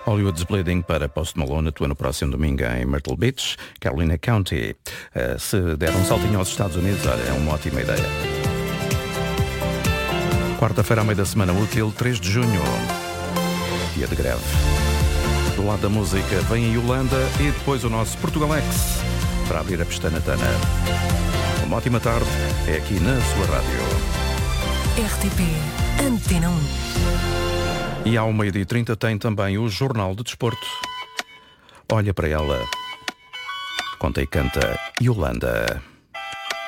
Hollywood's Bleeding para Post Malone atua no próximo domingo em Myrtle Beach, Carolina County. Se der um saltinho aos Estados Unidos, olha, é uma ótima ideia. Quarta-feira, à meio da semana útil, 3 de junho, dia de greve. Do lado da música vem a Yolanda e depois o nosso Portugalex para abrir a pestana Tana. Uma ótima tarde, é aqui na sua rádio. RTP Antena 1. E ao 12h30 tem também o Jornal de Desporto. Olha para ela, conta e canta Yolanda.